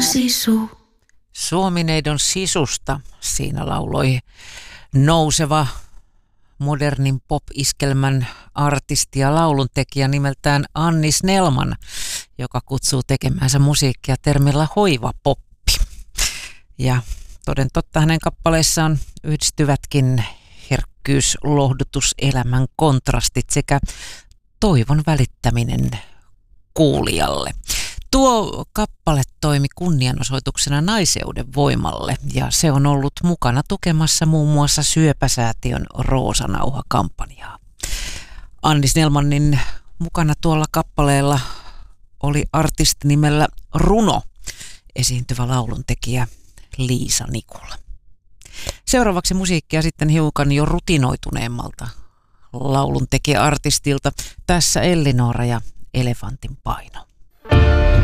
sisu. Suomineidon sisusta siinä lauloi nouseva modernin pop-iskelmän artisti ja lauluntekijä nimeltään Anni Snellman, joka kutsuu tekemäänsä musiikkia termillä hoivapoppi. Ja toden totta hänen kappaleissaan yhdistyvätkin herkkyys, lohdutus, elämän kontrastit sekä toivon välittäminen kuulijalle. Tuo kappale toimi kunnianosoituksena naiseuden voimalle ja se on ollut mukana tukemassa muun muassa Syöpäsäätiön Roosanauha-kampanjaa. Anni Snellmanin mukana tuolla kappaleella oli artisti nimellä Runo, esiintyvä lauluntekijä Liisa Nikula. Seuraavaksi musiikkia sitten hiukan jo rutinoituneemmalta lauluntekijä-artistilta. Tässä Ellinora ja Elefantin paino.